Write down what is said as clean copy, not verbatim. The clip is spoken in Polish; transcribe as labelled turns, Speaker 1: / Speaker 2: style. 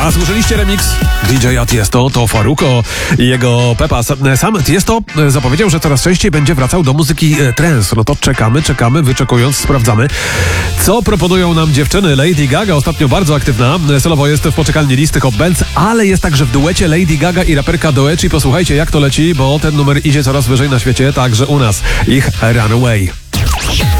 Speaker 1: A słyszeliście remix DJ-a Tiesto, to Farruko i jego Pepa. Sam Tiesto zapowiedział, że coraz częściej będzie wracał do muzyki trance. No to czekamy, wyczekując, sprawdzamy. Co proponują nam dziewczyny? Lady Gaga ostatnio bardzo aktywna. Solowo jest w poczekalni listy Hot Bands, ale jest także w duecie Lady Gaga i raperka Doechii. Posłuchajcie, jak to leci, bo ten numer idzie coraz wyżej na świecie, także u nas. Ich Runaway.